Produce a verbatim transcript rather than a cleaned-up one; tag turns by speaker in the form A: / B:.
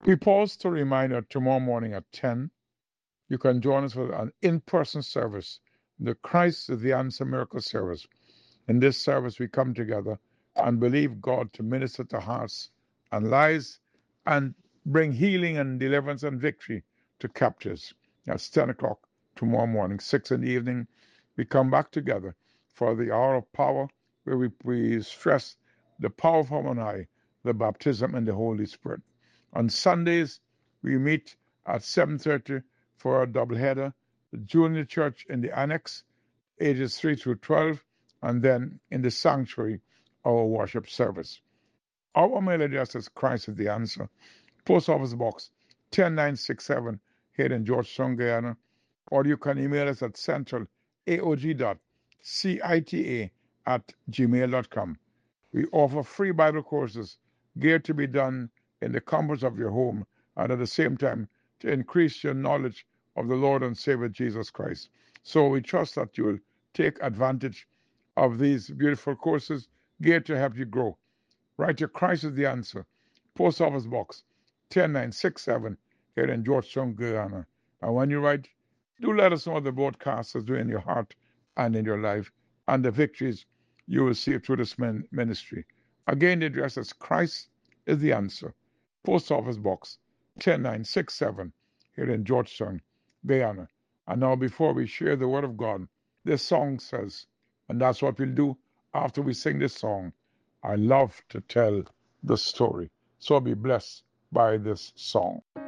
A: We pause to remind you tomorrow morning at ten, you can join us for an in-person service, the Christ is the Answer Miracle Service. In this service, we come together and believe God to minister to hearts and lives and bring healing and deliverance and victory to captives. That's ten o'clock tomorrow morning, six in the evening. We come back together for the hour of power where we, we stress the power from on high, the baptism in the Holy Spirit. On Sundays, we meet at seven thirty for a doubleheader, the junior church in the annex, ages three through twelve, and then in the sanctuary, our worship service. Our mail address is Christ is the Answer, Post Office Box one zero nine six seven here in Georgetown, Guyana, or you can email us at centralaog.cita at gmail dot com. We offer free Bible courses geared to be done in the comforts of your home and at the same time to increase your knowledge of the Lord and Savior Jesus Christ. So we trust that you will take advantage of these beautiful courses geared to help you grow. Write your Christ is the Answer, Post Office Box one zero nine six seven here in Georgetown, Guyana. And when you write, do let us know what the broadcast is doing in your heart and in your life and the victories you will see through this ministry. Again, the address is Christ is the Answer, Post Office Box one zero nine six seven here in Georgetown, Guyana. And now, before we share the Word of God, this song says, and that's what we'll do after we sing this song, I love to tell the story. So be blessed by this song.